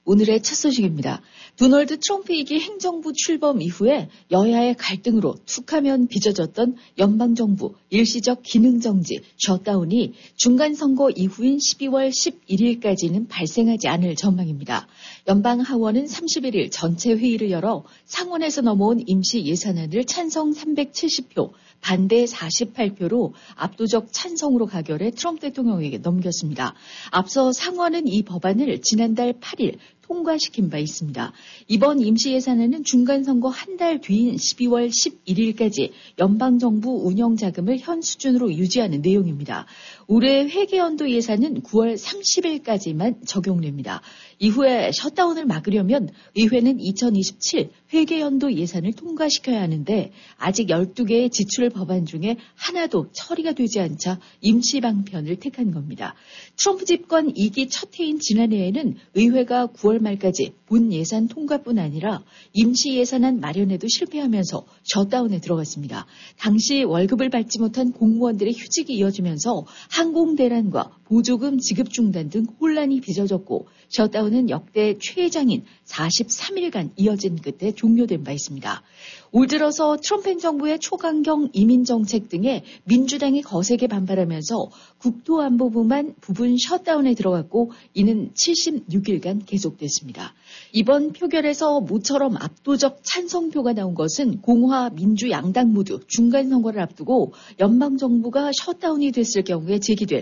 오늘의 첫 소식입니다. 도널드 트럼프 2기 행정부 출범 이후에 여야의 갈등으로 툭하면 빚어졌던 연방정부 일시적 기능정지, 셧다운이 중간선거 이후인 12월 11일까지는 발생하지 않을 전망입니다. 연방하원은 31일 전체 회의를 열어 상원에서 넘어온 임시 예산안을 찬성 370표, 반대 48표로 압도적 찬성으로 가결해 트럼프 대통령에게 넘겼습니다. 앞서 상원은 이 법안을 지난달 8일 통과시킨 바 있습니다. 이번 임시예산안은 중간선거 한 달 뒤인 12월 11일까지 연방정부 운영자금을 현 수준으로 유지하는 내용입니다. 올해 회계연도 예산은 9월 30일까지만 적용됩니다. 이후에 셧다운을 막으려면 의회는 2027 회계연도 예산을 통과시켜야 하는데 아직 12개의 지출 법안 중에 하나도 처리가 되지 않자 임시방편을 택한 겁니다. 트럼프 집권 2기 첫 해인 지난해에는 의회가 9월 말까지 본 예산 통과뿐 아니라 임시 예산안 마련에도 실패하면서 셧다운에 들어갔습니다. 당시 월급을 받지 못한 공무원들의 휴직이 이어지면서 항공대란과 보조금 지급 중단 등 혼란이 빚어졌고 셧다운은 역대 최장인 43일간 이어진 끝에 종료된 바 있습니다. 올 들어서 트럼프 행정부의 초강경 이민정책 등에 민주당이 거세게 반발하면서 국토안보부만 부분 셧다운에 들어갔고 이는 76일간 계속됐습니다. 이번 표결에서 모처럼 압도적 찬성표가 나온 것은 공화, 민주 양당 모두 중간선거를 앞두고 연방정부가 셧다운이 됐을 경우에 제기될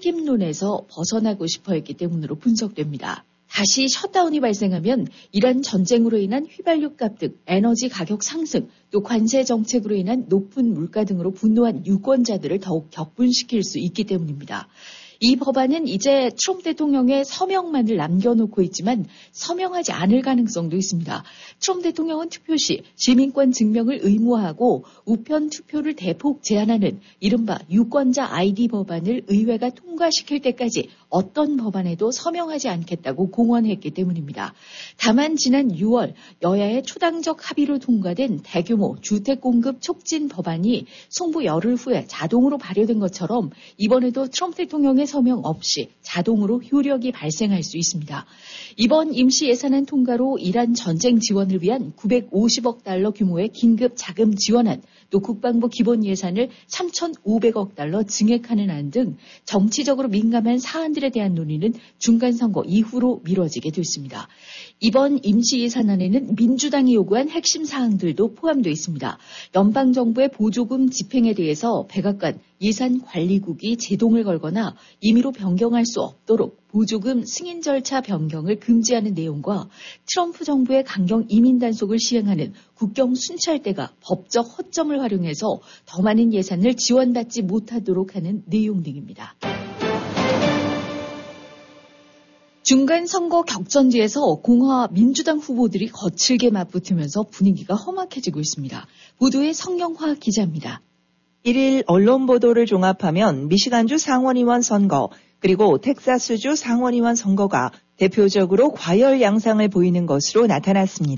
책임론에서 벗어나고 싶어 했기 때문으로 분석됩니다. 다시 셧다운이 발생하면 이란 전쟁으로 인한 휘발유값 등 에너지 가격 상승, 또 관세 정책으로 인한 높은 물가 등으로 분노한 유권자들을 더욱 격분시킬 수 있기 때문입니다. 이 법안은 이제 트럼프 대통령의 서명만을 남겨놓고 있지만 서명하지 않을 가능성도 있습니다. 트럼프 대통령은 투표 시 시민권 증명을 의무화하고 우편 투표를 대폭 제한하는 이른바 유권자 아이디 법안을 의회가 통과시킬 때까지 어떤 법안에도 서명하지 않겠다고 공언했기 때문입니다. 다만 지난 6월 여야의 초당적 합의로 통과된 대규모 주택 공급 촉진 법안이 송부 열흘 후에 자동으로 발효된 것처럼 이번에도 트럼프 대통령의 서명 없이 자동으로 효력이 발생할 수 있습니다. 이번 임시 예산안 통과로 이란 전쟁 지원을 위한 950억 달러 규모의 긴급 자금 지원안, 또 국방부 기본 예산을 3,500억 달러 증액하는 안 등 정치적으로 민감한 사안들에 대한 논의는 중간선거 이후로 미뤄지게 됐습니다. 이번 임시 예산안에는 민주당이 요구한 핵심 사항들도 포함되어 있습니다. 연방정부의 보조금 집행에 대해서 백악관 예산관리국이 제동을 걸거나 임의로 변경할 수 없도록 보조금 승인 절차 변경을 금지하는 내용과 트럼프 정부의 강경 이민 단속을 시행하는 국경 순찰대가 법적 허점을 활용해서 더 많은 예산을 지원받지 못하도록 하는 내용 등입니다. 중간선거 격전지에서 공화 민주당 후보들이 거칠게 맞붙으면서 분위기가 험악해지고 있습니다. 보도의 성경화 기자입니다. 1일 언론 보도를 종합하면 미시간주 상원의원 선거 그리고 텍사스주 상원의원 선거가 대표적으로 과열 양상을 보이는 것으로 나타났습니다.